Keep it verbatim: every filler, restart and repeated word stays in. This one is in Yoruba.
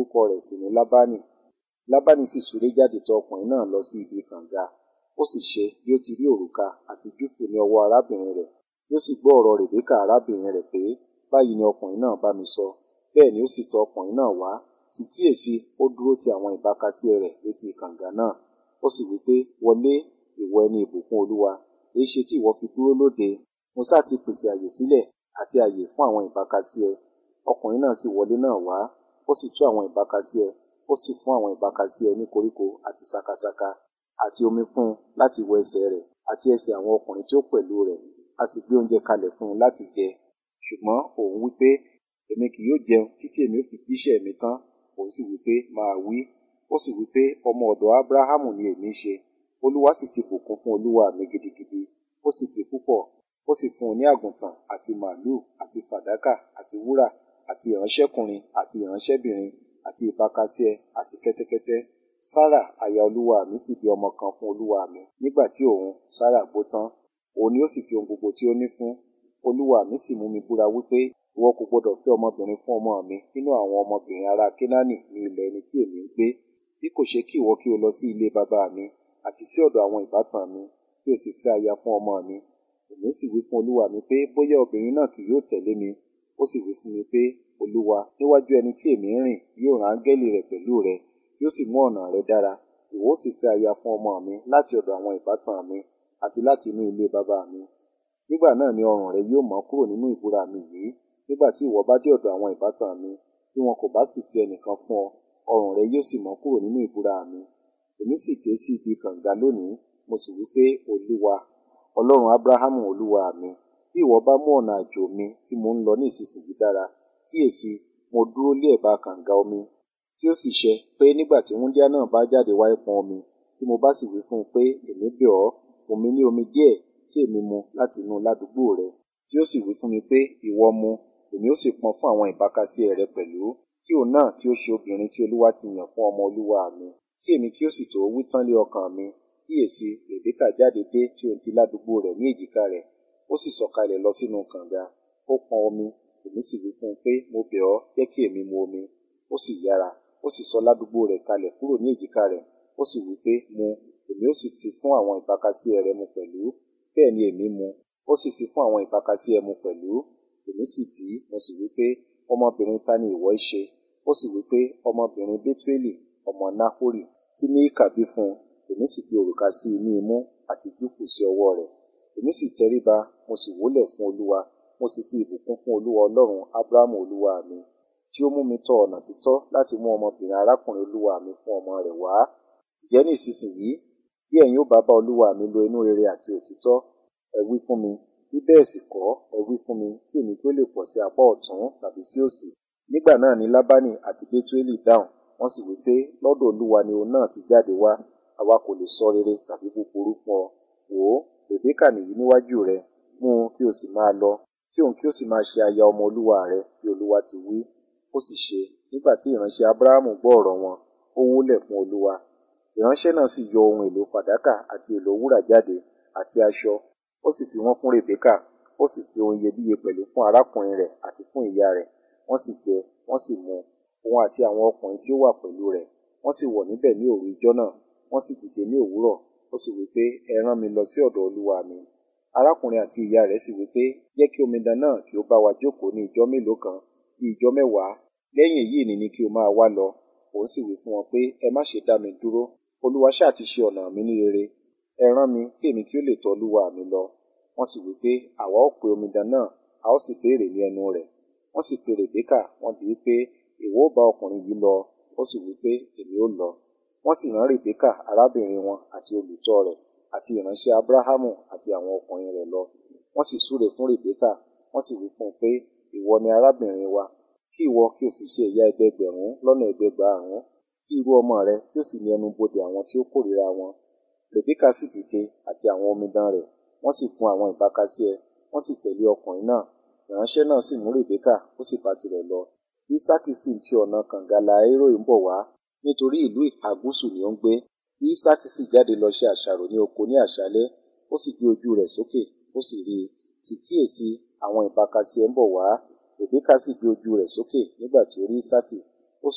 orúkọ rẹ̀ sì ni Lábánì. Lábánì sì súré jáde tọ̀ ọkùnrin náà lọ sí ibi kànga. Ó sì ṣe bí ó ti rí òrùka àti júfù ní ọwọ́ arábìnrin rẹ̀, tí ó sì gbọ́ ọ̀rọ̀ Rèbékà arábìnrin rẹ̀ pé, báyìí ni ọkùnrin náà bá mi sọ. Bẹ́ẹ̀ ni ó sì tọ̀ ọkùnrin náà wá, sì kíyèsi, ó dúró ti àwọn ìbákasíẹ̀ rẹ̀ létí kànga náà. Ó sì wí pé, wọlé, ìwọ ẹni ìbùkún Olúwa, èéṣe tí ìwọ fi dúró lóde? Mo sá ti pèsè àyè sílẹ̀ àti àyè fún àwọn ìbákasíẹ̀. Ọkùnrin náà sì wọlé náà wá, ó sì tú àwọn ìbákasíẹ̀, ó sì fún àwọn ìbákasíẹ̀ ní koríko àti sákásáká, àti omi fún un láti wẹ ẹsẹ̀ rẹ̀ àti ẹsẹ̀ àwọn ọkùnrin tí ó pẹ̀lú rẹ̀. A sì gbé oúnjẹ kalẹ̀ fún un láti jẹ. Ṣùgbọ́n òun wí pé, èmi kì yóò jẹun títí èmi ó fi jíṣẹ́ mi tán. Òun sì wí pé, máa wí. Ó sì wí pé, ọmọ ọ̀dọ̀ Ábúráhámù ni èmi ṣe. Olúwa sì ti bùkún fún olúwa mi gidigidi. Ó sì di púpọ̀. Ó sì fún un ní àgùntàn àti màlúù àti fàdákà àti wúrà àti ìránṣẹ́kùnrin àti ìránṣẹ́bìnrin àti ìbákasíẹ̀ àti kẹ́tẹ́kẹ́tẹ́. Sárà aya olúwa mi sì bí ọmọ kan fún olúwa mi. Nígbà tí òun, Sárà, gbó tán, òun ni ó sì fi ohun gbogbo tí ó ní fún. Olúwa mi sì mú mi búra wípé, ìwọ kò gbọdọ̀ fẹ́ ọmọbìnrin fún ọmọ mi nínú àwọn ọmọbìnrin ará Kénáánì ní ilẹ̀ ẹni tí èmi ń gbé, bí kò ṣe kí ìwọ kí o lọ sí ilé bàbá mi àti sí ọ̀dọ̀ àwọn ìbátan mi, kí o sì fẹ́ aya fún ọmọ mi. Èmi sì wí fún olúwa mi pé, bóyá obìnrin náà kì yóò tẹ̀lé mi. Ó sì wí fún mi pé, Olúwa, níwájú ẹni tí èmi ń rìn yóò rán áńgẹ́lì rẹ̀ pẹ̀lú rẹ, yóò sì mú ọ̀nà rẹ dára. Ìwọ ó sì fẹ́ aya fún ọmọ mi láti ọ̀dọ̀ àwọn ìbátan mi àti láti inú ilé bàbá mi. Nígbà náà ni ọrùn rẹ yóò mọ́ kúrò nínú ìbúra mi yìí. Nígbà tí ìwọ bá dé ọ̀dọ̀ àwọn ìbátan mi, bí wọn kò bá sì fi ẹnìkan fún ọ, ọrùn rẹ yóò sì mọ́ kúrò nínú ìbúra mi. Èmi sì dé sí ibi kànga lónìí, mo sì wí pé, Olúwa, Ọlọ́run Ábúráhámù olúwa mi, bí ìwọ bá mú ọ̀nà àjò mi tí mo ń lọ ní ìsinsìnyí dára, kíyèsi, mo dúró lé ẹ̀bá kànga omi. Kí ó sì ṣe pé nígbà tí wúńdíá náà bá jáde wá pọn omi, tí mo bá sì wí fún un pé, èmi bẹ̀ ọ́, fún mi ní omi díẹ̀ kí èmi mu láti inú ládùúgbò rẹ. Tí ó sì wí fún mi pé, ìwọ mu, èmi ó sì pọn fún àwọn ìbákasíẹ̀ rẹ pẹ̀lú, kí òun náà kí ó ṣe obìnrin tí Olúwa ti yàn fún ọmọ olúwa mi. Kí èmi kí ó sì tó wí tán lé ọkàn mi, kíyèsi, Rèbékà jáde dé tí ohun ti ládùúgbò rẹ̀ ní èjìká rẹ̀. Ó sì sọ̀kalẹ̀ lọ sínú kànga. Ó pọn omi. Èmi sì wí fún un pé, mo bẹ̀ ọ́, jẹ́ kí èmi mu omi. Ó sì yára. Ó sì sọ ládùúgbò rẹ̀ kalẹ̀ kúrò ní èjìká rẹ̀. Ó sì wí pé, mu, èmi ó sì fi fún àwọn ìbákasíẹ̀ rẹ mu pẹ̀lú. Bẹ́ẹ̀ ni èmi mu. Ó sì fi fún àwọn ìbákasíẹ̀ mu pẹ̀lú. Èmi sì bí, mo sì wí pé, ọmọbìnrin ta ni ìwọ í ṣe? Ó sì wí pé, ọmọbìnrin Bẹ́túélì, ọmọ Náhórì, tí Mííkà bí fún un. Èmi sì fi òrùka sí i ní imú àti júfù sí ọwọ́ rẹ̀. Èmi sì tẹríba, mo sì wólẹ̀ fún Olúwa, mo sì fi ìbùkún fún Olúwa Ọlọ́run Ábúráhámù olúwa mi, tí ó mú mi tọ ọ̀nà títọ́ láti mú ọmọbìnrin arákùnrin olúwa mi fún ọmọ rẹ̀ wá. Ǹjẹ́ ní ìsinsìnyí, bí ẹ̀yin ó bá bá olúwa mi lo inú rere àti òtítọ́, ẹ wí fún mi, bí bẹ́ẹ̀ sì kọ́, ẹ wí fún mi, kí èmi kí ó lè pọ̀ sí apá ọ̀tún tàbí sí òsì. Nígbà náà ni Lábánì àti Bẹ́túélì dáhùn, wọ́n sì wí pé, lọ́dọ̀ Olúwa ni òun náà ti jáde wá, àwa kò lè sọ rere tàbí búburú fún ọ. Wò ó, Rèbékà nìyí níwájú rẹ, mú un kí o sì máa lọ, kí òun kí ó sì máa ṣe aya ọmọ olúwa rẹ, bí Olúwa ti wí. Ó sì ṣe, nígbà tí ìránṣẹ́ Ábúráhámù gbọ́ ọ̀rọ̀ wọn, ó wólẹ̀ fún Olúwa. Ìránṣẹ́ náà sì yọ ohun èlò fàdákà àti èlò wúrà jáde àti aṣọ, ó sì fi wọ́n fún Rèbékà, ó sì fi ohun iyebíye pẹ̀lú fún arákùnrin rẹ̀ àti fún ìyá rẹ̀. Wọ́n sì jẹ, wọ́n sì mu, òun àti àwọn ọkùnrin tí ó wà pẹ̀lú rẹ̀. Wọ́n sì wọ̀ níbẹ̀ ní òru ijọ́ náà. Wọ́n sì dìde ní òwúrọ̀. Ó sì wí pé, ẹ rán mi lọ sí ọ̀dọ̀ olúwa mi. Arákùnrin àti ìyá rẹ̀ sì wí pé, jẹ́ kí omidan náà kí ó bá wa jókòó ní ijọ́ mélòó kan, bí ijọ́ mẹ́wàá. Lẹ́yìn èyí ni ni kí o máa wá lọ. Òun sì wí fún wọn pé, ẹ má ṣe dá mi dúró. Olúwa ṣáà ti ṣe ọ̀nà mi ní rere. Ẹ rán mi kí èmi kí ó lè tọ̀ olúwa mi lọ. Wọ́n sì wí pé, àwa ó pe omidan náà, a ó sì béèrè ní ẹnu rẹ̀. Wọ́n sì pe Rèbékà, wọ́n bi í pé, ìwọ ó bá ọkùnrin yìí lọ? Ó sì wí pé, èmi ó lọ. Wọ́n sì rán Rèbékà arábìnrin wọn àti olùtọ́ rẹ̀ àti ìránṣẹ́ Ábúráhámù àti àwọn ọkùnrin rẹ̀ lọ. Wọ́n sì súre fún Rèbékà, wọ́n sì wí fún un pé, ìwọ ni arábìnrin wa, kí ìwọ kí o sì ṣe ìyá ẹgbẹẹgbẹ̀rún lọ́nà ẹgbẹẹgbàrún, kí irú ọmọ rẹ kí ó sì ní ẹnu bodè àwọn tí ó kórìíra wọn. Rèbékà sì dìde àti àwọn omidan rẹ̀, wọ́n sì gun àwọn ìbákasíẹ̀, wọ́n sì tẹ̀lé ọkùnrin náà. Ìránṣẹ́ náà sì mú Rèbékà, ó sì bá tirẹ̀ lọ. Ísákì sì ń ti ọ̀nà kànga Láérò ń bọ̀ wá, nítorí ìlú ìhà gúúsù ni ó ń gbé. Ísákì sì jáde lọ ṣe àṣàrò ní oko ní àṣálẹ́, ó sì gbé ojú rẹ̀ sókè, ó sì rí i, sì kíyèsi àwọn ìbákasíẹ̀ ń bọ̀ wá. Rèbékà sì gbé ojú rẹ̀ sókè nígbà tí ó rí Ísákì,